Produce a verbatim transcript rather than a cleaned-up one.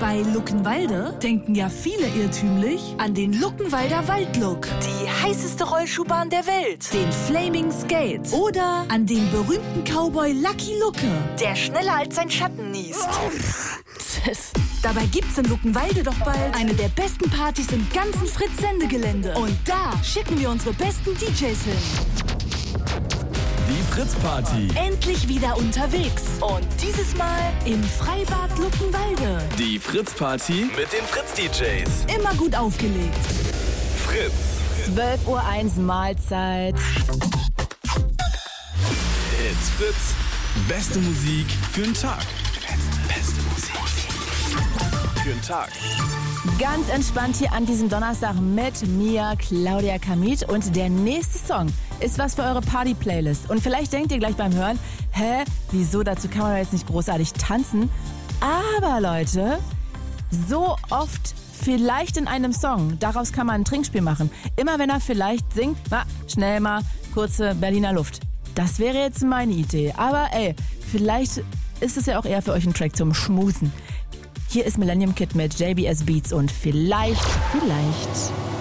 Bei Luckenwalde denken ja viele irrtümlich an den Luckenwalder Waldlook. Die heißeste Rollschuhbahn der Welt. Den Flaming Skate. Oder an den berühmten Cowboy Lucky Lucke, der schneller als sein Schatten niest. Dabei gibt's in Luckenwalde doch bald eine der besten Partys im ganzen Fritz-Sendegelände. Und da schicken wir unsere besten D Js hin. Die Fritz-Party. Endlich wieder unterwegs. Und dieses Mal im Freibad Luckenwalde. Die Fritz-Party mit den Fritz-D Js. Immer gut aufgelegt. Fritz. zwölf Uhr eins Mahlzeit. It's Fritz. Beste Musik für den Tag. Beste Musik für den Tag. Ganz entspannt hier an diesem Donnerstag mit mir, Claudia Kamit. Und der nächste Song ist was für eure Party-Playlist. Und vielleicht denkt ihr gleich beim Hören, hä, wieso, dazu kann man jetzt nicht großartig tanzen. Aber Leute, so oft vielleicht in einem Song, daraus kann man ein Trinkspiel machen. Immer wenn er vielleicht singt, na, schnell mal, kurze Berliner Luft. Das wäre jetzt meine Idee. Aber ey, vielleicht ist es ja auch eher für euch ein Track zum Schmusen. Hier ist Millennium Kid mit J B S Beats und vielleicht, vielleicht...